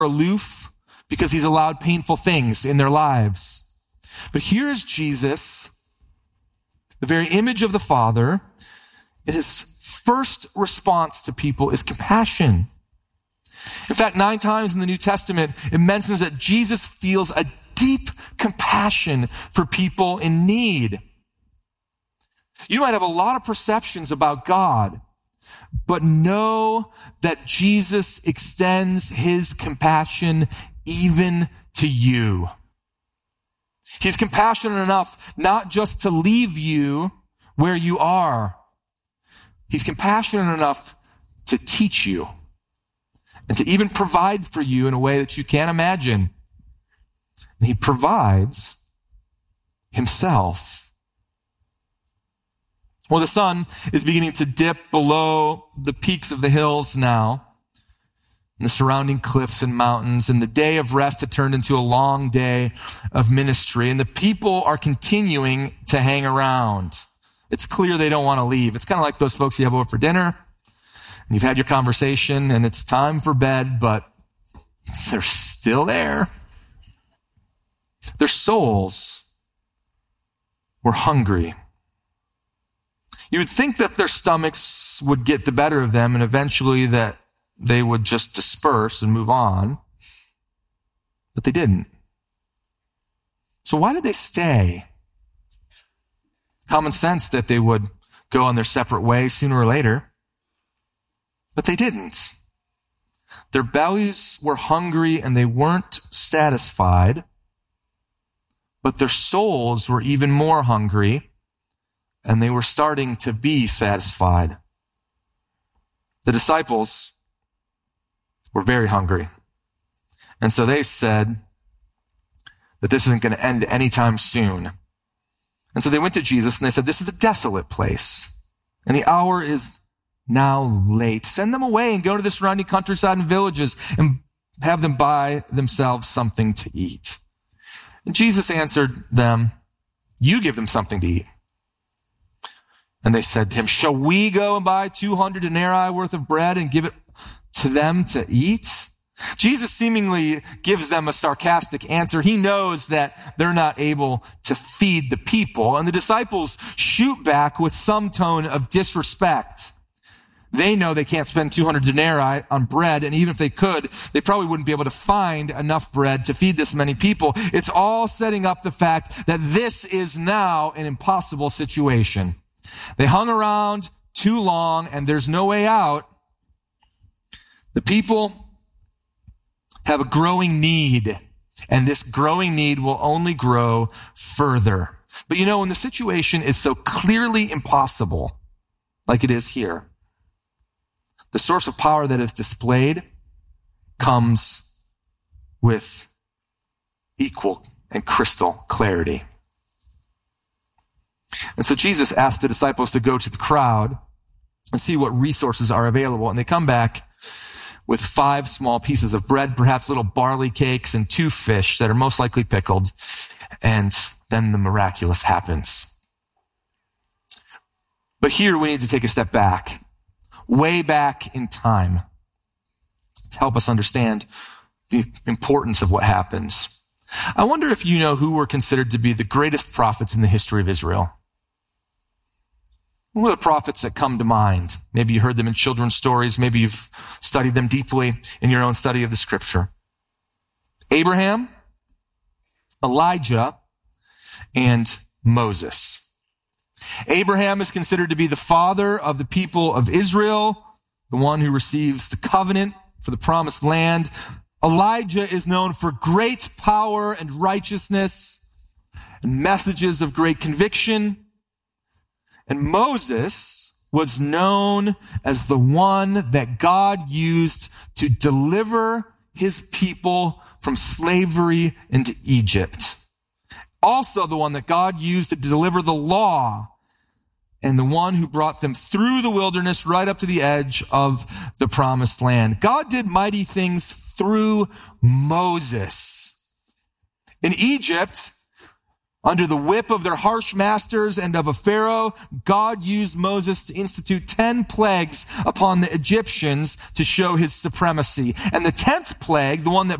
aloof because he's allowed painful things in their lives. But here is Jesus, the very image of the Father, and his first response to people is compassion. In fact, 9 times in the New Testament, it mentions that Jesus feels a deep compassion for people in need. You might have a lot of perceptions about God, but know that Jesus extends his compassion even to you. He's compassionate enough not just to leave you where you are. He's compassionate enough to teach you and to even provide for you in a way that you can't imagine. And he provides himself. Well, the sun is beginning to dip below the peaks of the hills now, and the surrounding cliffs and mountains, and the day of rest had turned into a long day of ministry, and the people are continuing to hang around. It's clear they don't want to leave. It's kind of like those folks you have over for dinner, and you've had your conversation, and it's time for bed, but they're still there. Their souls were hungry. You would think that their stomachs would get the better of them and eventually that they would just disperse and move on. But they didn't. So why did they stay? Common sense that they would go on their separate ways sooner or later. But they didn't. Their bellies were hungry and they weren't satisfied. But their souls were even more hungry, and they were starting to be satisfied. The disciples were very hungry. And so they said that this isn't going to end anytime soon. And so they went to Jesus and they said, this is a desolate place, and the hour is now late. Send them away and go to the surrounding countryside and villages and have them buy themselves something to eat. And Jesus answered them, you give them something to eat. And they said to him, shall we go and buy 200 denarii worth of bread and give it to them to eat? Jesus seemingly gives them a sarcastic answer. He knows that they're not able to feed the people. And the disciples shoot back with some tone of disrespect. They know they can't spend 200 denarii on bread, and even if they could, they probably wouldn't be able to find enough bread to feed this many people. It's all setting up the fact that this is now an impossible situation. They hung around too long, and there's no way out. The people have a growing need, and this growing need will only grow further. But you know, when the situation is so clearly impossible, like it is here, the source of power that is displayed comes with equal and crystal clarity. And so Jesus asked the disciples to go to the crowd and see what resources are available. And they come back with 5 small pieces of bread, perhaps little barley cakes, and 2 fish that are most likely pickled. And then the miraculous happens. But here we need to take a step back, way back in time, to help us understand the importance of what happens. I wonder if you know who were considered to be the greatest prophets in the history of Israel. Who are the prophets that come to mind? Maybe you heard them in children's stories. Maybe you've studied them deeply in your own study of the scripture. Abraham, Elijah, and Moses. Abraham is considered to be the father of the people of Israel, the one who receives the covenant for the promised land. Elijah is known for great power and righteousness and messages of great conviction. And Moses was known as the one that God used to deliver his people from slavery into Egypt. Also the one that God used to deliver the law, and the one who brought them through the wilderness right up to the edge of the promised land. God did mighty things through Moses. In Egypt, Under the whip of their harsh masters and of a Pharaoh, God used Moses to institute 10 plagues upon the Egyptians to show his supremacy. And the 10th plague, the one that